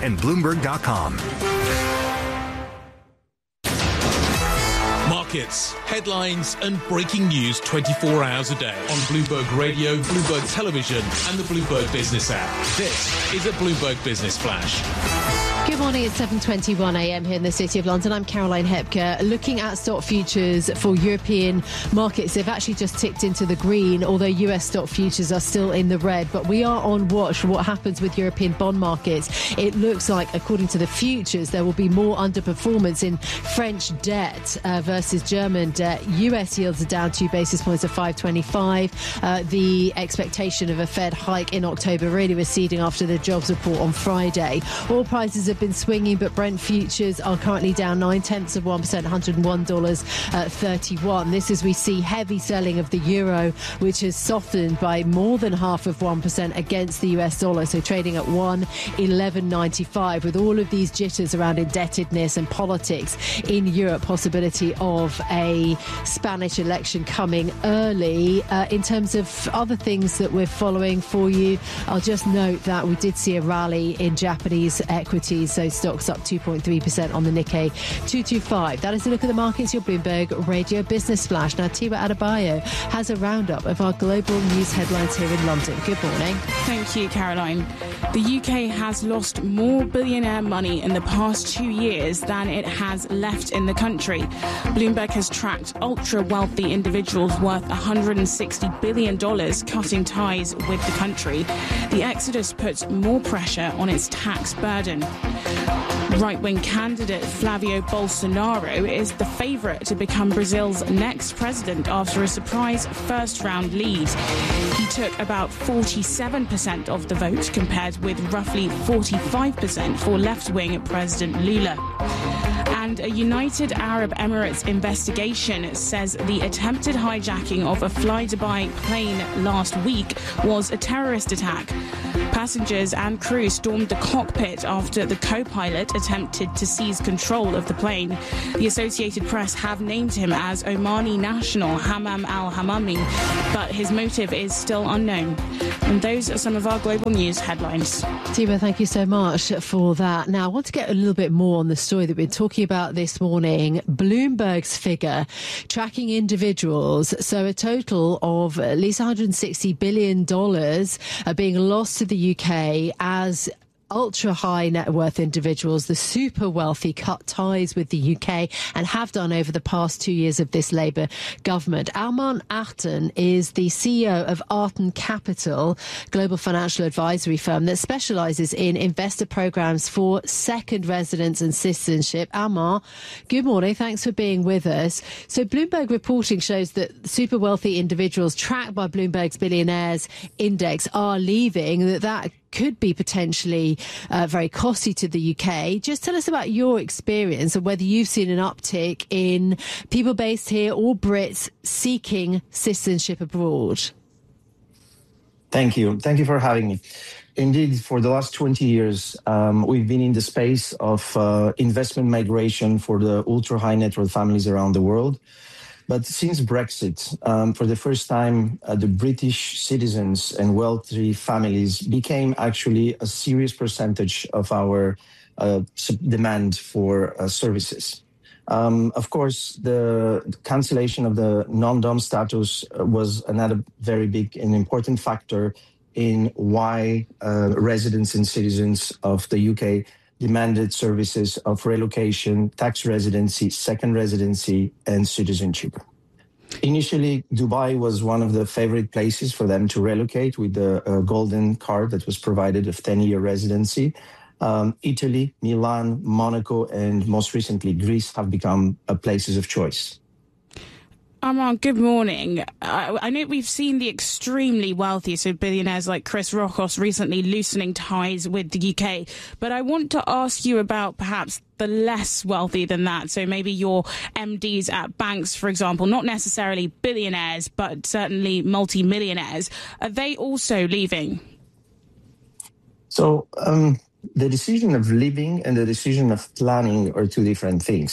and Bloomberg.com. Markets, headlines and breaking news 24 hours a day on Bloomberg Radio, Bloomberg Television and the Bloomberg Business app. This is a Bloomberg Business Flash. Good morning, it's 7:21 a.m. here in the City of London. I'm Caroline Hepker. Looking at stock futures for European markets, they've actually just ticked into the green, although US stock futures are still in the red. But we are on watch for what happens with European bond markets. It looks like, according to the futures, there will be more underperformance in French debt versus German debt. US yields are down 2 basis points at 5.25. The expectation of a Fed hike in October really receding after the jobs report on Friday. Oil prices have been swinging, but Brent futures are currently down 0.9%, $101.31. This as we see heavy selling of the euro, which has softened by more than 0.5% against the US dollar, so trading at 1.1195. With all of these jitters around indebtedness and politics in Europe, possibility of a Spanish election coming early. In terms of other things that we're following for you, I'll just note that we did see a rally in Japanese equities, so stocks up 2.3% on the Nikkei 225. That is a look at the markets, your Bloomberg Radio Business Flash. Now, Tiwa Adebayo has a roundup of our global news headlines here in London. Good morning. Thank you, Caroline. The UK has lost more billionaire money in the past 2 years than it has left in the country. Bloomberg has tracked ultra-wealthy individuals worth $160 billion cutting ties with the country. The exodus puts more pressure on its tax burden. Right-wing candidate Flavio Bolsonaro is the favourite to become Brazil's next president after a surprise first-round lead. He took about 47% of the vote, compared with roughly 45% for left-wing President Lula. And a United Arab Emirates investigation says the attempted hijacking of a fly-Dubai plane last week was a terrorist attack. Passengers and crew stormed the cockpit after the co-pilot attempted to seize control of the plane. The Associated Press have named him as Omani national Hammam al-Hammami, but his motive is still unknown. And those are some of our global news headlines. Tima, thank you so much for that. Now, I want to get a little bit more on the story that we're talking about this morning. Bloomberg's figure tracking individuals. So a total of at least $160 billion are being lost to the UK as ultra high net worth individuals, the super wealthy, cut ties with the UK and have done over the past 2 years of this Labour government. Alman Arten is the CEO of Arten Capital, global financial advisory firm that specialises in investor programmes for second residence and citizenship. Alman, good morning. Thanks for being with us. So Bloomberg reporting shows that super wealthy individuals tracked by Bloomberg's Billionaires Index are leaving, that could be potentially very costly to the UK. Just tell us about your experience and whether you've seen an uptick in people based here or Brits seeking citizenship abroad. Thank you. Thank you for having me. Indeed, for the last 20 years, we've been in the space of investment migration for the ultra-high net worth families around the world. But since Brexit, for the first time, the British citizens and wealthy families became actually a serious percentage of our demand for services. Of course, the cancellation of the non-dom status was another very big and important factor in why residents and citizens of the UK demanded services of relocation, tax residency, second residency, and citizenship. Initially, Dubai was one of the favorite places for them to relocate with the golden card that was provided of 10-year residency. Italy, Milan, Monaco, and most recently Greece have become places of choice. Arman, good morning. I know we've seen the extremely wealthy, so billionaires like Chris Rockos recently loosening ties with the UK. But I want to ask you about perhaps the less wealthy than that. So maybe your MDs at banks, for example, not necessarily billionaires, but certainly multi-millionaires. Are they also leaving? So the decision of leaving and the decision of planning are two different things.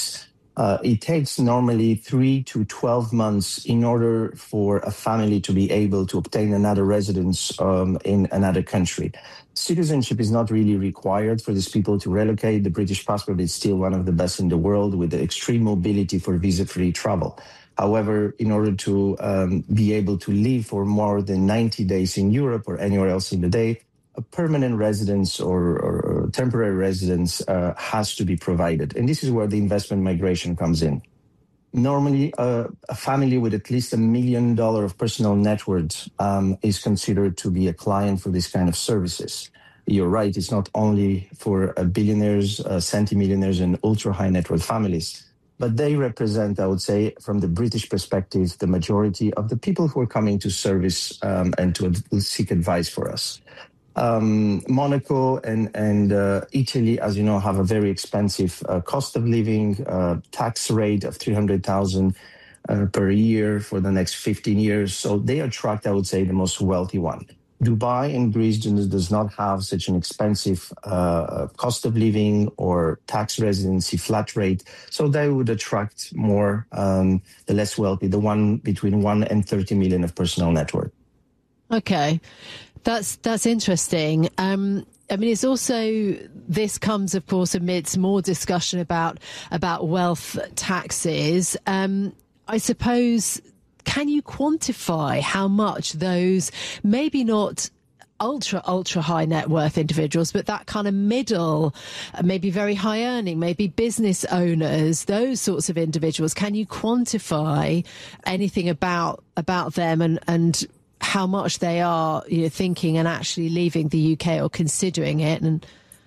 It takes normally 3 to 12 months in order for a family to be able to obtain another residence in another country. Citizenship is not really required for these people to relocate. The British passport is still one of the best in the world with the extreme mobility for visa-free travel. However, in order to be able to live for more than 90 days in Europe or anywhere else in the day, a permanent residence or temporary residence has to be provided. And this is where the investment migration comes in. Normally, a family with at least $1 million of personal net worth is considered to be a client for this kind of services. You're right, it's not only for billionaires, centimillionaires, and ultra-high net worth families, but they represent, I would say, from the British perspective, the majority of the people who are coming to service and to seek advice for us. Monaco and Italy, as you know, have a very expensive cost of living, tax rate of $300,000 per year for the next 15 years. So they attract, I would say, the most wealthy one. Dubai and Greece does not have such an expensive cost of living or tax residency flat rate. So they would attract more the less wealthy, the one between 1 and 30 million of personal net worth. Okay. That's interesting. I mean, it's also, this comes, of course, amidst more discussion about wealth taxes. I suppose, can you quantify how much those, maybe not ultra high net worth individuals, but that kind of middle, maybe very high earning, maybe business owners, those sorts of individuals, can you quantify anything about them and how much they are, thinking and actually leaving the UK or considering it? And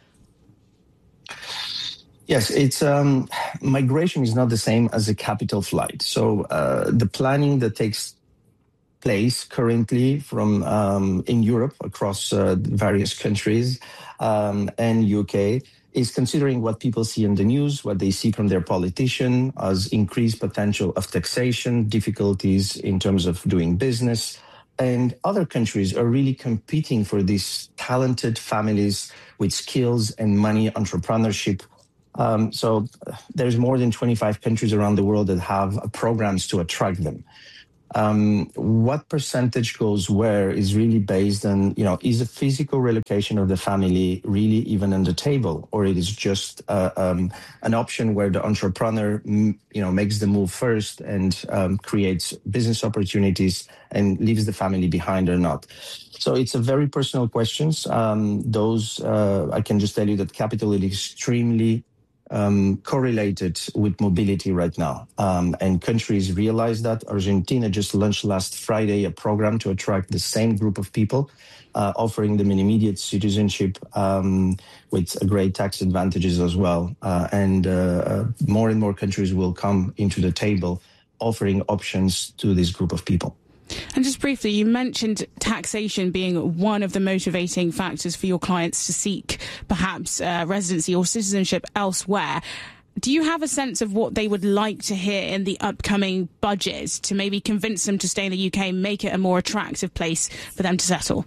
yes, it's migration is not the same as a capital flight. So the planning that takes place currently from in Europe across various countries and UK is considering what people see in the news, what they see from their politician as increased potential of taxation, difficulties in terms of doing business. And other countries are really competing for these talented families with skills and money, entrepreneurship. So there's more than 25 countries around the world that have programs to attract them. What percentage goes where is really based on, is a physical relocation of the family really even on the table, or it is just an option where the entrepreneur, makes the move first and creates business opportunities and leaves the family behind or not. So it's a very personal questions. I can just tell you that capital is extremely correlated with mobility right now. And countries realize that. Argentina just launched last Friday a program to attract the same group of people, offering them an immediate citizenship with great tax advantages as well. And more and more countries will come into the table offering options to this group of people. And just briefly, you mentioned taxation being one of the motivating factors for your clients to seek perhaps residency or citizenship elsewhere. Do you have a sense of what they would like to hear in the upcoming budget to maybe convince them to stay in the UK, make it a more attractive place for them to settle?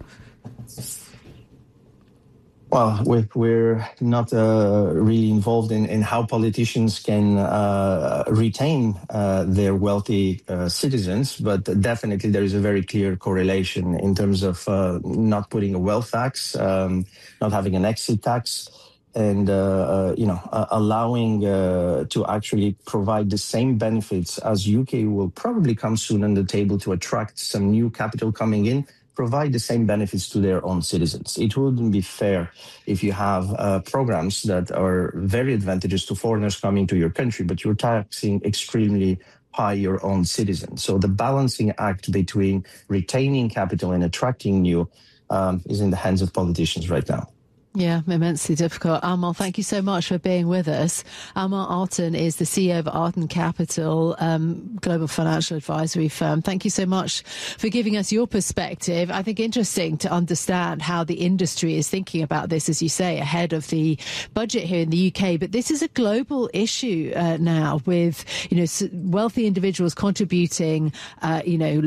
Well, we're not really involved in how politicians can retain their wealthy citizens, but definitely there is a very clear correlation in terms of not putting a wealth tax, not having an exit tax, and allowing to actually provide the same benefits as UK will probably come soon on the table to attract some new capital coming in. Provide the same benefits to their own citizens. It wouldn't be fair if you have programs that are very advantageous to foreigners coming to your country, but you're taxing extremely high your own citizens. So the balancing act between retaining capital and attracting new is in the hands of politicians right now. Yeah, immensely difficult. Amal, thank you so much for being with us. Amal Artan is the CEO of Artan Capital, global financial advisory firm. Thank you so much for giving us your perspective. I think interesting to understand how the industry is thinking about this, as you say, ahead of the budget here in the UK. But this is a global issue now with, wealthy individuals contributing,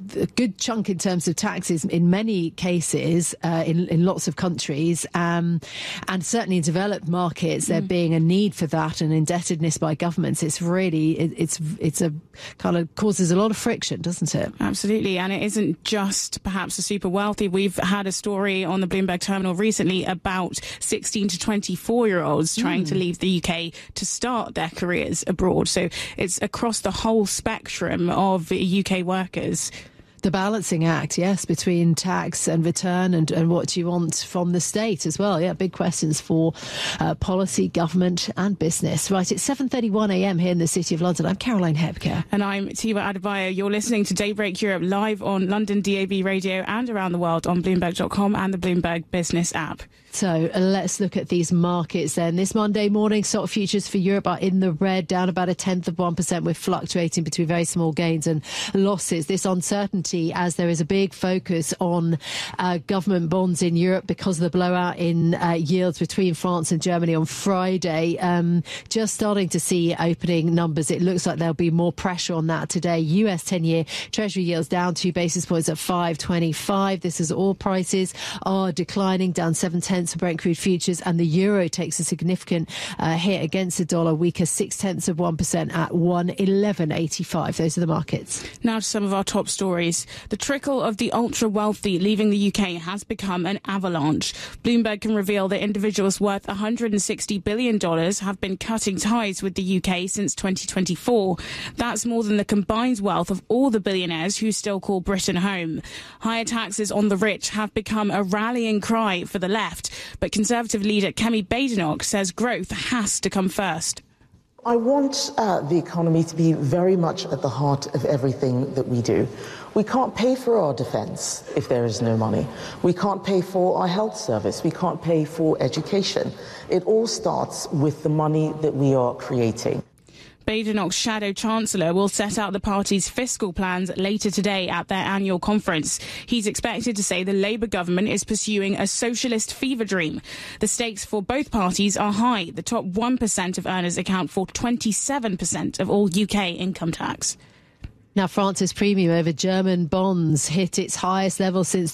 a good chunk in terms of taxes in many cases in lots of countries, and certainly in developed markets there being a need for that and indebtedness by governments. It's really it's a kind of causes a lot of friction, doesn't it? Absolutely, and it isn't just perhaps the super wealthy. We've had a story on the Bloomberg terminal recently about 16 to 24-year-olds trying to leave the UK to start their careers abroad. So it's across the whole spectrum of UK workers. The balancing act, yes, between tax and return and what do you want from the state as well. Yeah, big questions for policy, government and business. Right, it's 7:31 a.m. here in the City of London. I'm Caroline Hepker. And I'm Tiwa Adebayo. You're listening to Daybreak Europe live on London DAB radio and around the world on Bloomberg.com and the Bloomberg Business app. So let's look at these markets then. This Monday morning, stock futures for Europe are in the red, down about 0.1%. We're fluctuating between very small gains and losses. This uncertainty as there is a big focus on government bonds in Europe because of the blowout in yields between France and Germany on Friday. Just starting to see opening numbers. It looks like there'll be more pressure on that today. US 10-year Treasury yields down 2 basis points at 5.25. This is oil prices are declining, down 0.7 for Brent crude futures, and the euro takes a significant hit against the dollar, weaker 0.6% at 1.1185. Those are the markets. Now to some of our top stories. The trickle of the ultra-wealthy leaving the UK has become an avalanche. Bloomberg can reveal that individuals worth $160 billion have been cutting ties with the UK since 2024. That's more than the combined wealth of all the billionaires who still call Britain home. Higher taxes on the rich have become a rallying cry for the left. But Conservative leader Kemi Badenoch says growth has to come first. I want the economy to be very much at the heart of everything that we do. We can't pay for our defence if there is no money. We can't pay for our health service. We can't pay for education. It all starts with the money that we are creating. Badenoch's shadow chancellor will set out the party's fiscal plans later today at their annual conference. He's expected to say the Labour government is pursuing a socialist fever dream. The stakes for both parties are high. The top 1% of earners account for 27% of all UK income tax. Now, France's premium over German bonds hit its highest level since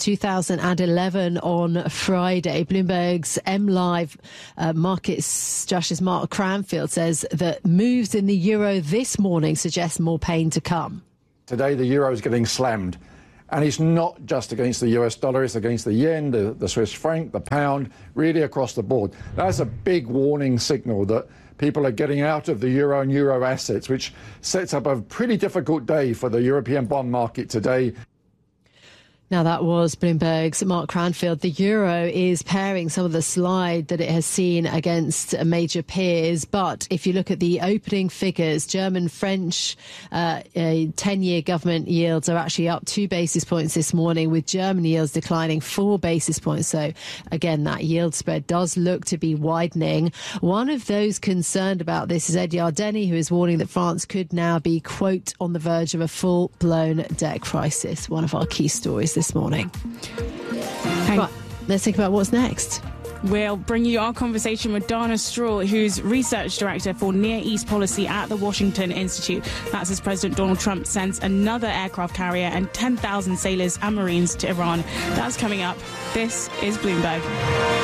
2011 on Friday. Bloomberg's MLive market strategist Mark Cranfield says that moves in the euro this morning suggest more pain to come. Today, the euro is getting slammed. And it's not just against the US dollar, it's against the yen, the Swiss franc, the pound, really across the board. That's a big warning signal that people are getting out of the euro and euro assets, which sets up a pretty difficult day for the European bond market today. Now, that was Bloomberg's Mark Cranfield. The euro is pairing some of the slide that it has seen against major peers. But if you look at the opening figures, German, French 10-year government yields are actually up 2 basis points this morning, with German yields declining 4 basis points. So, again, that yield spread does look to be widening. One of those concerned about this is Ed Yardeni, who is warning that France could now be, quote, on the verge of a full-blown debt crisis. One of our key stories this morning. Right, let's think about what's next. We'll bring you our conversation with Dana Stroul, who's Research Director for Near East Policy at the Washington Institute. That's as President Donald Trump sends another aircraft carrier and 10,000 sailors and Marines to Iran. That's coming up. This is Bloomberg.